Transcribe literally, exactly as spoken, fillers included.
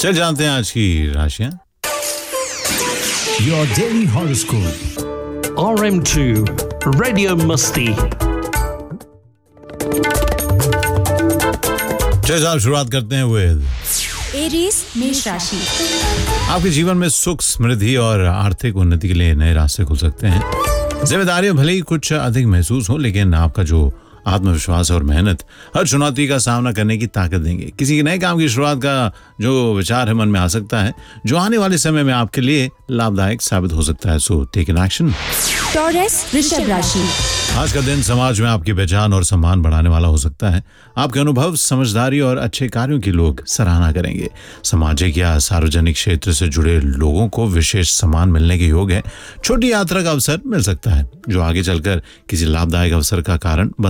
चल जानते हैं आज की राशियां। Your daily horoscope. R M two Radio Musti. चलिए साहब शुरुआत करते हैं विद एरीज मेष राशि। आपके जीवन में सुख, समृद्धि और आर्थिक उन्नति के लिए नए रास्ते खुल सकते हैं। जिम्मेदारियां भले ही कुछ अधिक महसूस हो, लेकिन आपका जो आत्मविश्वास और मेहनत हर चुनौती का सामना करने की ताकत देंगे। किसी नए काम की शुरुआत का जो विचार है मन में आ सकता है, जो आने वाले समय में आपके लिए लाभदायक साबित हो सकता है। So take an action. Taurus वृषभ राशि। आज का दिन समाज में आपकी पहचान और सम्मान बढ़ाने वाला हो सकता है। आपके अनुभव, समझदारी और अच्छे कार्यों की लोग सराहना करेंगे। सामाजिक या सार्वजनिक क्षेत्र से जुड़े लोगों को विशेष सम्मान मिलने के योग है। छोटी यात्रा का अवसर मिल सकता है, जो आगे चलकर किसी लाभदायक अवसर का कारण बन